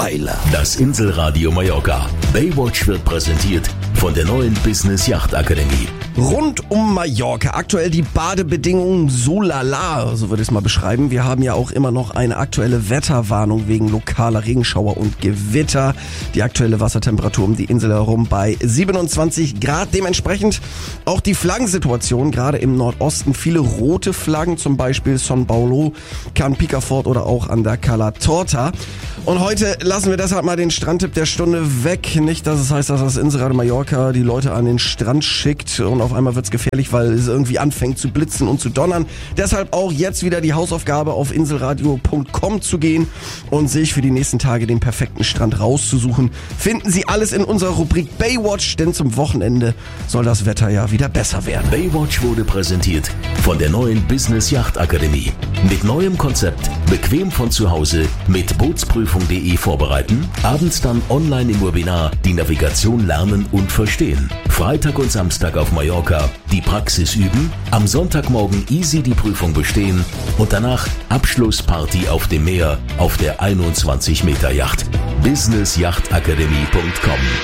Weiler. Das Inselradio Mallorca. Baywatch wird präsentiert von der neuen Business Yacht Akademie. Rund um Mallorca. Aktuell die Badebedingungen so lala, so würde ich es mal beschreiben. Wir haben ja auch immer noch eine aktuelle Wetterwarnung wegen lokaler Regenschauer und Gewitter. Die aktuelle Wassertemperatur um die Insel herum bei 27 Grad. Dementsprechend auch die Flaggensituation, gerade im Nordosten. Viele rote Flaggen, zum Beispiel São Paulo, Can Picafort oder auch an der Cala Torta. Und heute lassen wir deshalb mal den Strandtipp der Stunde weg. Nicht, dass es heißt, dass das Inselradio Mallorca die Leute an den Strand schickt und auf einmal wird's gefährlich, weil es irgendwie anfängt zu blitzen und zu donnern. Deshalb auch jetzt wieder die Hausaufgabe, auf inselradio.com zu gehen und sich für die nächsten Tage den perfekten Strand rauszusuchen. Finden Sie alles in unserer Rubrik Baywatch, denn zum Wochenende soll das Wetter ja wieder besser werden. Baywatch wurde präsentiert von der neuen Business Yacht Akademie. Mit neuem Konzept, bequem von zu Hause, mit Bootsprüfung.de vorbereiten, abends dann online im Webinar die Navigation lernen und verstehen. Freitag und Samstag auf Mallorca die Praxis üben, am Sonntagmorgen easy die Prüfung bestehen und danach Abschlussparty auf dem Meer auf der 21 Meter Yacht. businessyachtakademie.com